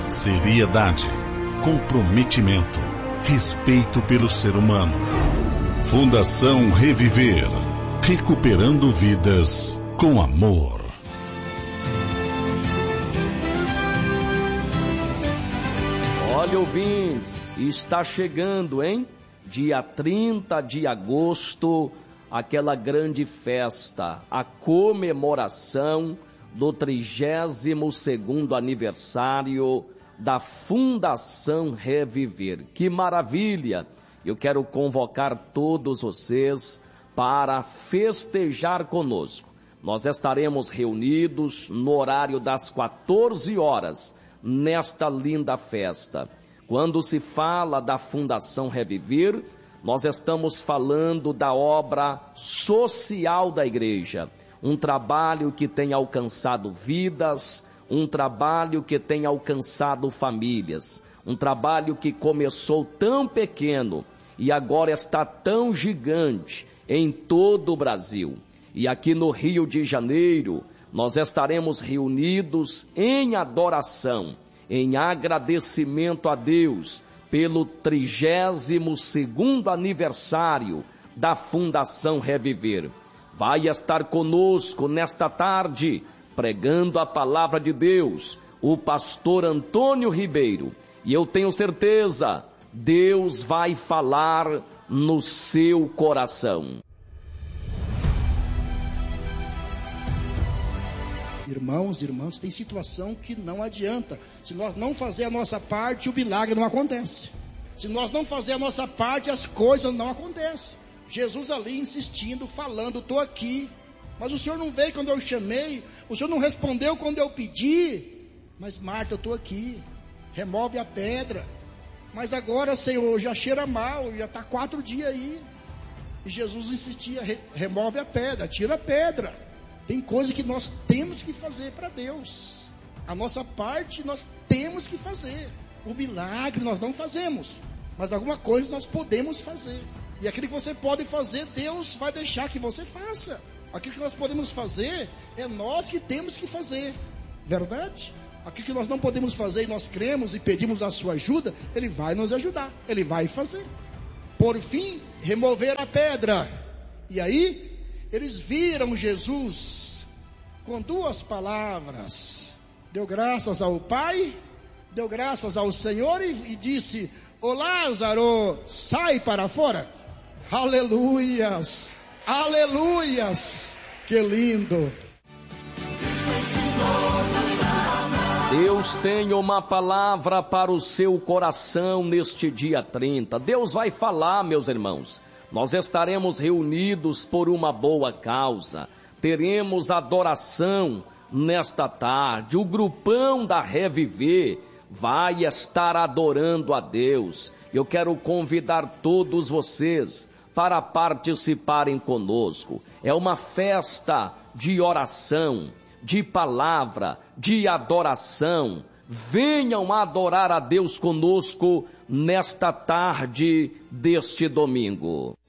seriedade, comprometimento, respeito pelo ser humano. Fundação Reviver, recuperando vidas com amor. Olha, ouvintes, está chegando, hein? Dia 30 de agosto, aquela grande festa, a comemoração do 32º aniversário da Fundação Reviver. Que maravilha! Eu quero convocar todos vocês para festejar conosco. Nós estaremos reunidos no horário das 14 horas, nesta linda festa. Quando se fala da Fundação Reviver, nós estamos falando da obra social da igreja. Um trabalho que tem alcançado vidas, um trabalho que tem alcançado famílias. Um trabalho que começou tão pequeno e agora está tão gigante em todo o Brasil. E aqui no Rio de Janeiro, nós estaremos reunidos em adoração, em agradecimento a Deus pelo 32º aniversário da Fundação Reviver. Vai estar conosco nesta tarde, pregando a palavra de Deus, o pastor Antônio Ribeiro. E eu tenho certeza, Deus vai falar no seu coração. Irmãos e irmãs, tem situação que não adianta. Se nós não fazer a nossa parte, o milagre não acontece. Se nós não fazer a nossa parte, as coisas não acontecem. Jesus ali insistindo, falando, estou aqui. Mas o Senhor não veio quando eu chamei. O Senhor não respondeu quando eu pedi. Mas Marta, eu estou aqui. Remove a pedra. Mas agora, Senhor, já cheira mal. Já está 4 dias aí. E Jesus insistia, remove a pedra, tira a pedra. Tem coisa que nós temos que fazer para Deus. A nossa parte nós temos que fazer. O milagre nós não fazemos. Mas alguma coisa nós podemos fazer. E aquilo que você pode fazer, Deus vai deixar que você faça. Aquilo que nós podemos fazer, é nós que temos que fazer. Verdade? Aquilo que nós não podemos fazer e nós cremos e pedimos a sua ajuda, Ele vai nos ajudar. Ele vai fazer. Por fim, remover a pedra. E aí, eles viram Jesus com 2 palavras. Deu graças ao Pai, deu graças ao Senhor e disse: ô Lázaro, sai para fora. Aleluias, aleluias, que lindo. Deus tem uma palavra para o seu coração neste dia 30. Deus vai falar, meus irmãos. Nós estaremos reunidos por uma boa causa. Teremos adoração nesta tarde. O grupão da Reviver vai estar adorando a Deus. Eu quero convidar todos vocês para participarem conosco. É uma festa de oração, de palavra, de adoração. Venham adorar a Deus conosco nesta tarde deste domingo.